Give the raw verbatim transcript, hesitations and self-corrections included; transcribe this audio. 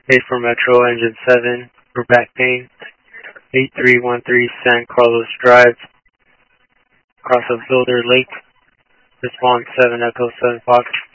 A for Metro, Engine seven, for back pain, eight three one three San Carlos Drive, cross of Boulder Lake, response seven Echo seven Fox.